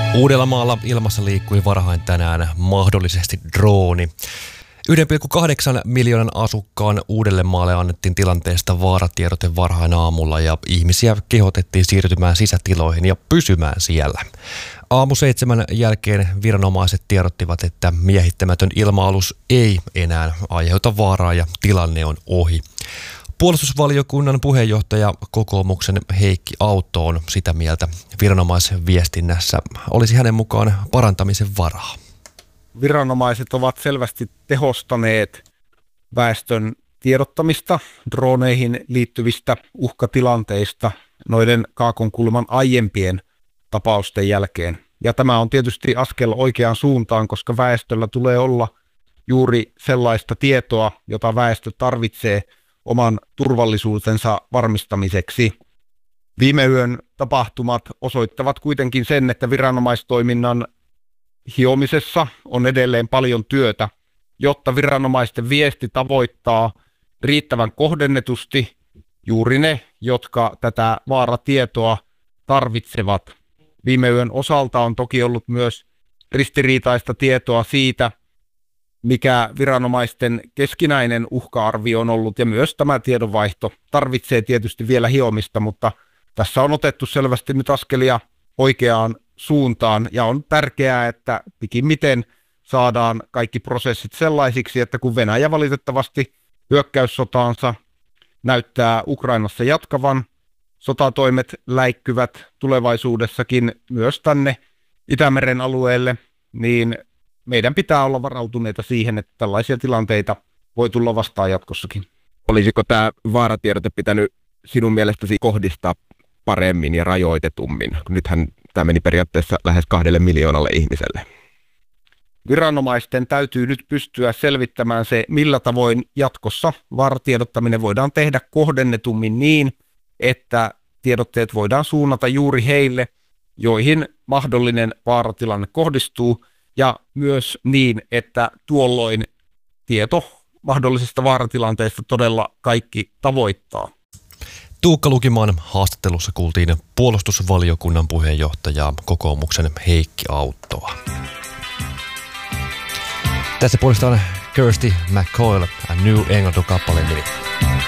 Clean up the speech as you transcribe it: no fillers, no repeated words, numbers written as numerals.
Uudellamaalla ilmassa liikkui varhain tänään mahdollisesti drooni. 1,8 miljoonan asukkaan Uudellemaalle annettiin tilanteesta vaaratiedote varhain aamulla ja ihmisiä kehotettiin siirtymään sisätiloihin ja pysymään siellä. Aamu 7 jälkeen viranomaiset tiedottivat, että miehittämätön ilma-alus ei enää aiheuta vaaraa ja tilanne on ohi. Puolustusvaliokunnan puheenjohtaja kokoomuksen Heikki Autto on sitä mieltä viranomaisviestinnässä olisi hänen mukaan parantamisen varaa. Viranomaiset ovat selvästi tehostaneet väestön tiedottamista droneihin liittyvistä uhkatilanteista noiden Kaakonkulman aiempien tapausten jälkeen. Ja tämä on tietysti askel oikeaan suuntaan, koska väestöllä tulee olla juuri sellaista tietoa, jota väestö tarvitsee oman turvallisuutensa varmistamiseksi. Viime yön tapahtumat osoittavat kuitenkin sen, että viranomaistoiminnan hiomisessa on edelleen paljon työtä, jotta viranomaisten viesti tavoittaa riittävän kohdennetusti juuri ne, jotka tätä vaaratietoa tarvitsevat. Viime yön osalta on toki ollut myös ristiriitaista tietoa siitä, mikä viranomaisten keskinäinen uhka-arvio on ollut, ja myös tämä tiedonvaihto tarvitsee tietysti vielä hiomista, mutta tässä on otettu selvästi nyt askelia oikeaan suuntaan, ja on tärkeää, että pikimmiten saadaan kaikki prosessit sellaisiksi, että kun Venäjä valitettavasti hyökkäyssotaansa näyttää Ukrainassa jatkavan, sotatoimet läikkyvät tulevaisuudessakin myös tänne Itämeren alueelle, niin meidän pitää olla varautuneita siihen, että tällaisia tilanteita voi tulla vastaan jatkossakin. Olisiko tämä vaaratiedote pitänyt sinun mielestäsi kohdistaa paremmin ja rajoitetummin? Nythän tämä meni periaatteessa lähes 2 miljoonalle ihmiselle. Viranomaisten täytyy nyt pystyä selvittämään se, millä tavoin jatkossa vaaratiedottaminen voidaan tehdä kohdennetummin niin, että tiedotteet voidaan suunnata juuri heille, joihin mahdollinen vaaratilanne kohdistuu, ja myös niin, että tuolloin tieto mahdollisesta vaaratilanteesta todella kaikki tavoittaa. Tuukka Lukimaan haastattelussa kuultiin puolustusvaliokunnan puheenjohtajaa kokoomuksen Heikki Auttoa. Tässä puolestaan Kirsty McCoy, A New England -kappaleen nimi.